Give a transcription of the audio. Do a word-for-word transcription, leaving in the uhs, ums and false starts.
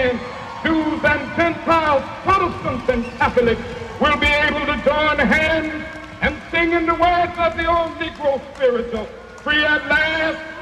hand, Jews and Gentiles, Protestants and Catholics will be able to join hands and sing in the words of the old Negro spiritual, free at last,